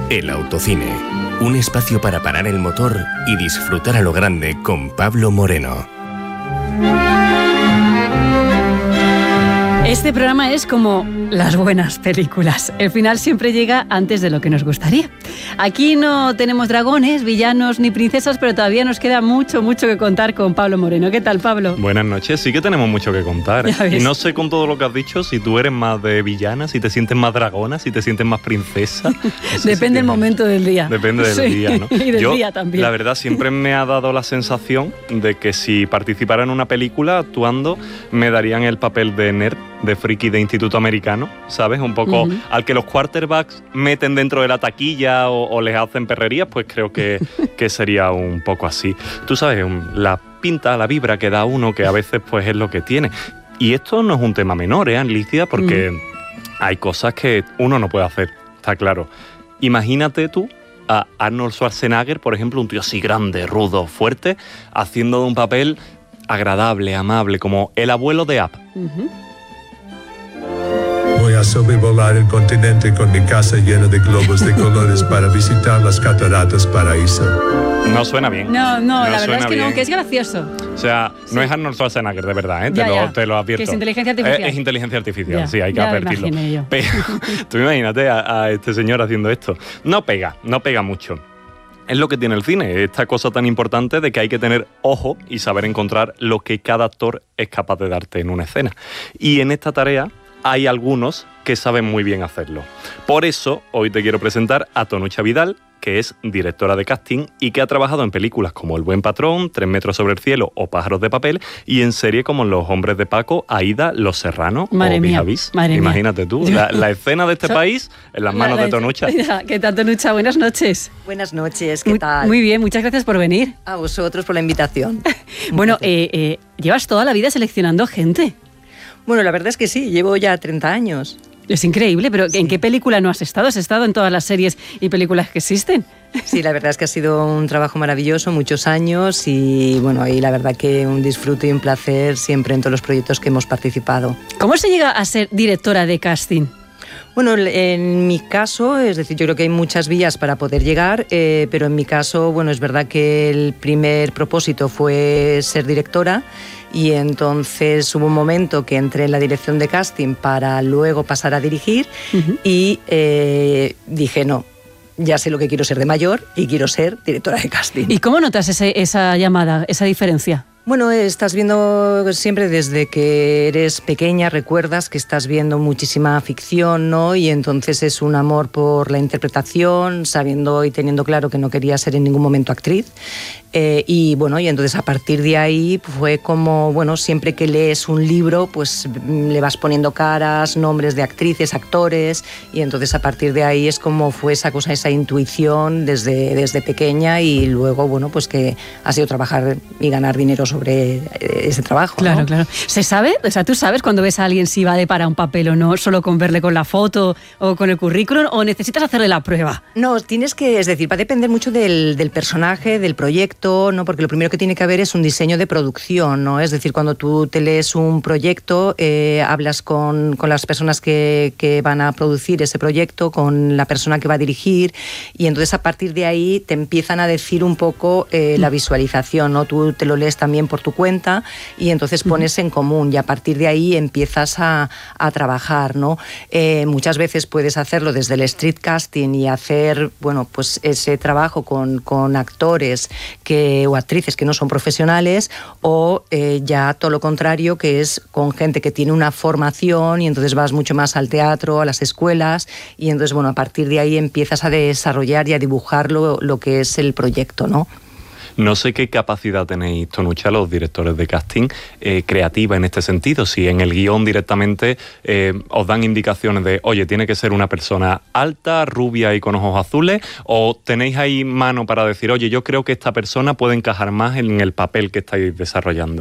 El Autocine, un espacio para parar el motor y disfrutar a lo grande con Pablo Moreno. Este programa es como las buenas películas. El final siempre llega antes de lo que nos gustaría. Aquí no tenemos dragones, villanos ni princesas, pero todavía nos queda mucho que contar con Pablo Moreno. ¿Qué tal, Pablo? Buenas noches, sí que tenemos mucho que contar. Y no sé con todo lo que has dicho si tú eres más de villana, si te sientes más dragona, si te sientes más princesa. No sé. Depende del momento del día. Depende del día, ¿no? Y del día también. La verdad, siempre me ha dado la sensación de que si participara en una película actuando, me darían el papel de nerd, de friki de instituto americano, ¿sabes? Un poco al que los quarterbacks meten dentro de la taquilla o les hacen perrerías, pues creo que sería un poco así. Tú sabes, la pinta, la vibra que da uno, que a veces pues es lo que tiene. Y esto no es un tema menor, Alicia, porque hay cosas que uno no puede hacer, está claro. Imagínate tú a Arnold Schwarzenegger, por ejemplo, un tío así grande, rudo, fuerte, haciendo de un papel agradable, amable, como el abuelo de App. Voy a sobrevolar el continente con mi casa llena de globos de colores para visitar las cataratas Paraíso. No suena bien. No, la verdad es que no, que es gracioso. O sea, no es Arnold Schwarzenegger, de verdad, ¿eh? Te lo advierto. Que es inteligencia artificial. Es inteligencia artificial, Ya, sí, hay que advertirlo. Pero tú imagínate a este señor haciendo esto. No pega mucho. Es lo que tiene el cine, esta cosa tan importante de que hay que tener ojo y saber encontrar lo que cada actor es capaz de darte en una escena. Y en esta tarea hay algunos que saben muy bien hacerlo. Por eso, hoy te quiero presentar a Tonucha Vidal, que es directora de casting y que ha trabajado en películas como El buen patrón, 3 metros sobre el cielo o Pájaros de papel, y en serie como Los hombres de Paco, Aída, Los Serranos o Vis a Vis. Imagínate tú, la escena de este país en las manos de Tonucha. ¿Qué tal, Tonucha? Buenas noches. Buenas noches, ¿qué tal? Muy bien, muchas gracias por venir. A vosotros por la invitación. Bueno, llevas toda la vida seleccionando gente. Bueno, la verdad es que sí, llevo ya 30 años. Es increíble, pero ¿en qué película no has estado? ¿Has estado en todas las series y películas que existen? Sí, la verdad es que ha sido un trabajo maravilloso, muchos años y bueno, y la verdad que un disfrute y un placer siempre en todos los proyectos que hemos participado. ¿Cómo se llega a ser directora de casting? Bueno, en mi caso, es decir, yo creo que hay muchas vías para poder llegar, pero en mi caso, bueno, es verdad que el primer propósito fue ser directora y entonces hubo un momento que entré en la dirección de casting para luego pasar a dirigir y dije no. Ya sé lo que quiero ser de mayor y quiero ser directora de casting. ¿Y cómo notas esa llamada, esa diferencia? Bueno, estás viendo siempre desde que eres pequeña, recuerdas que estás viendo muchísima ficción, ¿no? Y entonces es un amor por la interpretación, sabiendo y teniendo claro que no quería ser en ningún momento actriz. Y bueno, y entonces a partir de ahí fue como, bueno, siempre que lees un libro, pues le vas poniendo caras, nombres de actrices, actores, y entonces a partir de ahí es como fue esa cosa, esa intuición desde pequeña y luego, bueno, pues que ha sido trabajar y ganar dinero sobre ese trabajo. Claro, ¿no? claro. ¿Se sabe? O sea, ¿tú sabes cuando ves a alguien si vale para un papel o no, solo con verle con la foto o con el currículum, o necesitas hacerle la prueba? No, tienes que, es decir, va a depender mucho del personaje, del proyecto, ¿no? Porque lo primero que tiene que haber es un diseño de producción, ¿no? Es decir, cuando tú te lees un proyecto, hablas con las personas que van a producir ese proyecto, con la persona que va a dirigir, y entonces a partir de ahí te empiezan a decir un poco la visualización, ¿no? Tú te lo lees también por tu cuenta y entonces pones en común y a partir de ahí empiezas a trabajar, ¿no? Muchas veces puedes hacerlo desde el street casting y hacer, bueno, pues ese trabajo con actores o actrices que no son profesionales, o ya todo lo contrario, que es con gente que tiene una formación y entonces vas mucho más al teatro, a las escuelas, y entonces, bueno, a partir de ahí empiezas a desarrollar y a dibujar lo que es el proyecto, ¿no? No sé qué capacidad tenéis, Tonucha, los directores de casting, creativa en este sentido. Si en el guión directamente os dan indicaciones de, oye, tiene que ser una persona alta, rubia y con ojos azules, o tenéis ahí mano para decir, oye, yo creo que esta persona puede encajar más en el papel que estáis desarrollando.